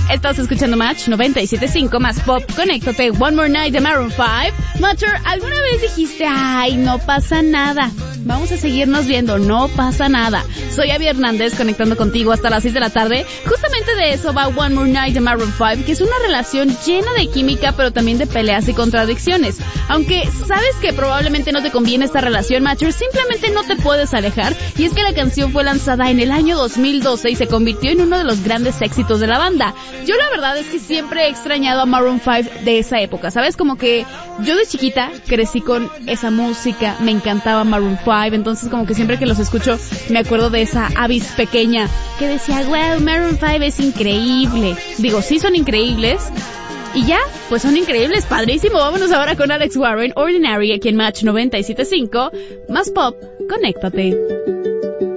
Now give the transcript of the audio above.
Estás escuchando Match 97.5 más pop. Conéctate, One More Night de Maroon 5. Matcher, ¿alguna vez dijiste, ay, no pasa nada? Vamos a seguirnos viendo, no pasa nada. Soy Abby Hernández, conectando contigo hasta las 6 de la tarde. Justamente de eso va One More Night de Maroon 5, que es una relación llena de química, pero también de peleas y contradicciones. Aunque sabes que probablemente no te conviene esta relación, Matcher, simplemente no te puedes alejar. Y es que la canción fue lanzada en el año 2012 y se convirtió en uno de los grandes éxitos de la banda. Yo la verdad es que siempre he extrañado a Maroon 5 de esa época, ¿sabes? Como que yo de chiquita crecí con esa música, me encantaba Maroon 5, entonces como que siempre que los escucho me acuerdo de esa Avis pequeña que decía, wow, Maroon 5 es increíble. Digo, sí son increíbles. Y ya, pues son increíbles, padrísimo. Vámonos ahora con Alex Warren, Ordinary, aquí en Match 97.5. Más pop, conéctate.